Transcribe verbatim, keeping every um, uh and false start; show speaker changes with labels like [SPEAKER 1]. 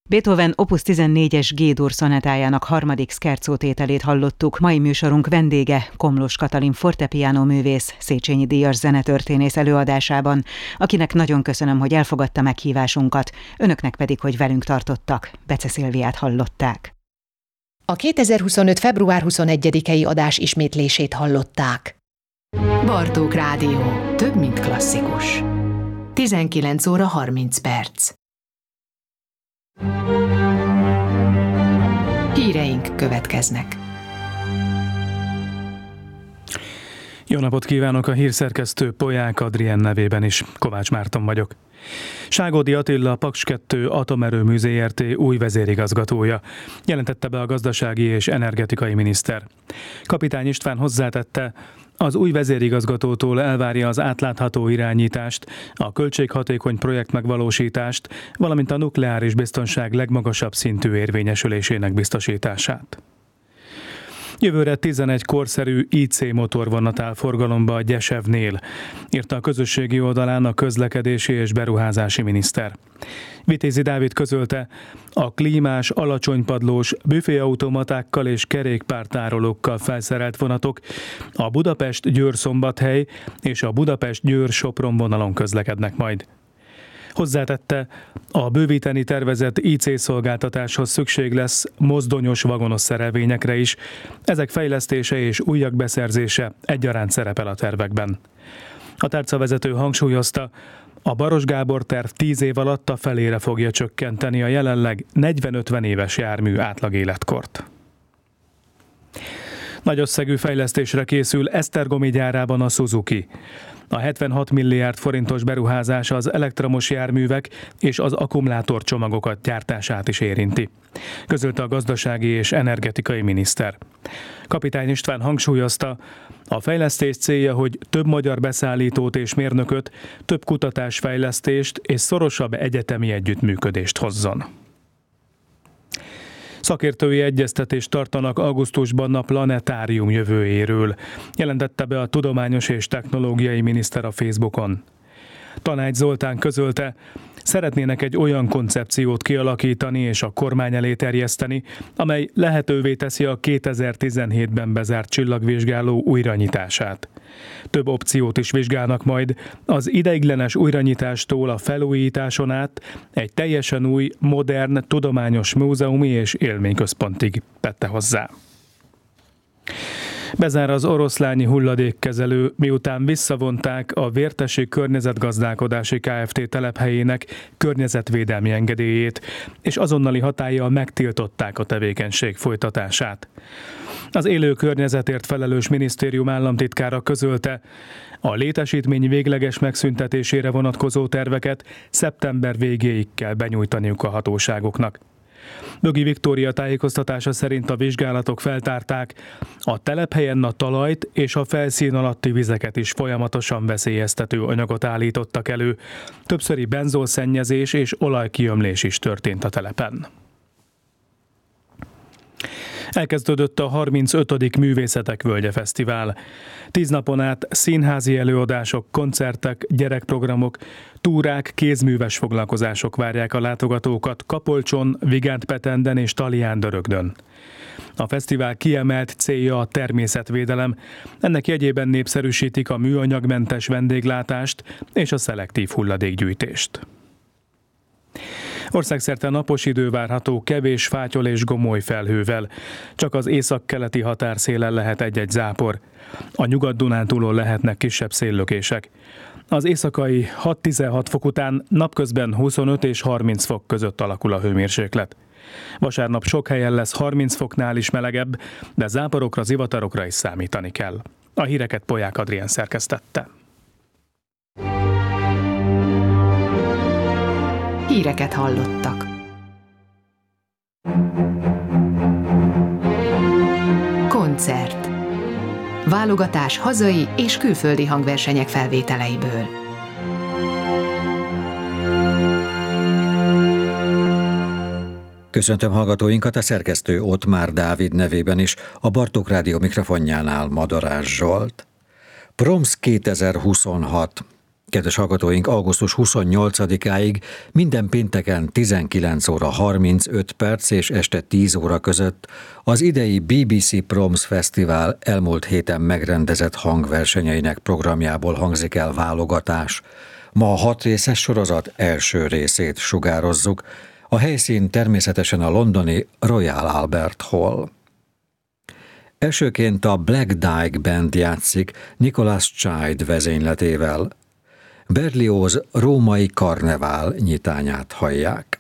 [SPEAKER 1] Beethoven Opus tizennégyes G-dur szonátájának harmadik szkerzótételét hallottuk. Mai műsorunk vendége Komlós Katalin fortepiano művész, Széchenyi díjas zenetörténész előadásában, akinek nagyon köszönöm, hogy elfogadta meghívásunkat, önöknek pedig, hogy velünk tartottak. Bece Szilviát hallották.
[SPEAKER 2] A kétezer-huszonöt. február huszonegyedikei adás ismétlését hallották. Bartók Rádió. Több, mint klasszikus. tizenkilenc óra harminc perc. Híreink következnek.
[SPEAKER 3] Jó napot kívánok, a hírszerkesztő Polyák Adrien nevében is. Kovács Márton vagyok. Ságódi Attila, a Paks kettő Atomerőmű zé er té új vezérigazgatója, jelentette be a gazdasági és energetikai miniszter. Kapitány István hozzátette, az új vezérigazgatótól elvárja az átlátható irányítást, a költséghatékony projekt megvalósítást, valamint a nukleáris biztonság legmagasabb szintű érvényesülésének biztosítását. Jövőre tizenegy korszerű i cé motorvonat áll forgalomba a Gyesevnél, írta a közösségi oldalán a közlekedési és beruházási miniszter. Vitézi Dávid közölte, a klímás, alacsonypadlós, büféautomatákkal és kerékpártárolókkal felszerelt vonatok a Budapest-Győr-Szombathely és a Budapest-Győr-Sopron vonalon közlekednek majd. Hozzátette, a bővíteni tervezett i cé szolgáltatáshoz szükség lesz mozdonyos vagonos szerelvényekre is. Ezek fejlesztése és újak beszerzése egyaránt szerepel a tervekben. A tárcavezető hangsúlyozta, a Baros Gábor terv tíz év alatt a felére fogja csökkenteni a jelenleg negyven-ötven éves jármű átlag életkort. Nagy összegű fejlesztésre készül Esztergomi gyárában a Suzuki. A hetvenhat milliárd forintos beruházás az elektromos járművek és az akkumulátorcsomagokat gyártását is érinti, közölte a gazdasági és energetikai miniszter. Kapitány István hangsúlyozta, a fejlesztés célja, hogy több magyar beszállítót és mérnököt, több kutatásfejlesztést és szorosabb egyetemi együttműködést hozzon. Szakértői egyeztetést tartanak augusztusban a planetárium jövőjéről, jelentette be a tudományos és technológiai miniszter a Facebookon. Tanács Zoltán közölte, szeretnének egy olyan koncepciót kialakítani és a kormány elé terjeszteni, amely lehetővé teszi a kétezer-tizenhétben bezárt csillagvizsgáló újranyitását. Több opciót is vizsgálnak majd, az ideiglenes újranyitástól a felújításon át egy teljesen új, modern, tudományos múzeumi és élményközpontig, tette hozzá. Bezár az oroszlányi hulladékkezelő, miután visszavonták a Vértesi Környezetgazdálkodási Kft. Telephelyének környezetvédelmi engedélyét, és azonnali hatállyal megtiltották a tevékenység folytatását. Az élő környezetért felelős minisztérium államtitkára közölte, a létesítmény végleges megszüntetésére vonatkozó terveket szeptember végéig kell benyújtaniuk a hatóságoknak. Bögi Viktória tájékoztatása szerint a vizsgálatok feltárták, a telephelyen a talajt és a felszín alatti vizeket is folyamatosan veszélyeztető anyagot állítottak elő. Többszöri benzolszennyezés és olajkiömlés is történt a telepen. Elkezdődött a harmincötödik Művészetek Völgye Fesztivál. Tíz napon át színházi előadások, koncertek, gyerekprogramok, túrák, kézműves foglalkozások várják a látogatókat Kapolcson, Vigánt-Petenden és Talián-Dörögdön. A fesztivál kiemelt célja a természetvédelem, ennek jegyében népszerűsítik a műanyagmentes vendéglátást és a szelektív hulladékgyűjtést. Országszerte napos idő várható, kevés fátyol és gomoly felhővel. Csak az északkeleti határszélen lehet egy-egy zápor. A Nyugat-Dunántúlon lehetnek kisebb széllökések. Az éjszakai hat-tizenhat fok után napközben huszonöt és harminc fok között alakul a hőmérséklet. Vasárnap sok helyen lesz harminc foknál is melegebb, de záporokra, zivatarokra is számítani kell. A híreket Polyák Adrien szerkesztette.
[SPEAKER 2] Híreket hallottak. Koncert. Válogatás hazai és külföldi hangversenyek felvételeiből.
[SPEAKER 4] Köszöntöm hallgatóinkat, a szerkesztő Ottmár Dávid nevében is, a Bartók Rádió mikrofonjánál Madarás Zsolt. Proms kétezer-huszonhat. Kedves hallgatóink, augusztus huszonnyolcadikáig minden pénteken tizenkilenc óra harmincöt perc és este tíz óra között az idei bé bé cé Proms Fesztivál elmúlt héten megrendezett hangversenyeinek programjából hangzik el válogatás. Ma a hat részes sorozat első részét sugározzuk. A helyszín természetesen a londoni Royal Albert Hall. Elsőként a Black Dyke Band játszik Nicholas Child vezényletével. Berlioz római karnevál nyitányát hallják.